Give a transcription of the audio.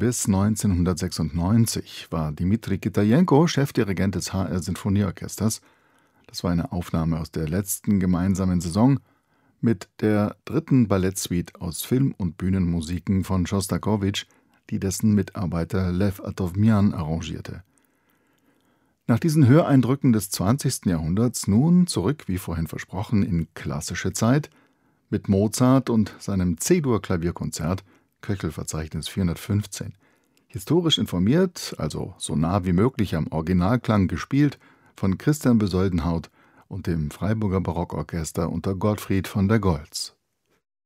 Bis 1996 war Dmitri Kitajenko Chefdirigent des HR-Sinfonieorchesters. Das war eine Aufnahme aus der letzten gemeinsamen Saison mit der dritten Ballettsuite aus Film- und Bühnenmusiken von Schostakowitsch, die dessen Mitarbeiter Lew Atowmian arrangierte. Nach diesen Höreindrücken des 20. Jahrhunderts nun zurück, wie vorhin versprochen, in klassische Zeit mit Mozart und seinem C-Dur-Klavierkonzert, Köchelverzeichnis 415. Historisch informiert, also so nah wie möglich am Originalklang gespielt, von Christian Besoldenhaut und dem Freiburger Barockorchester unter Gottfried von der Goltz.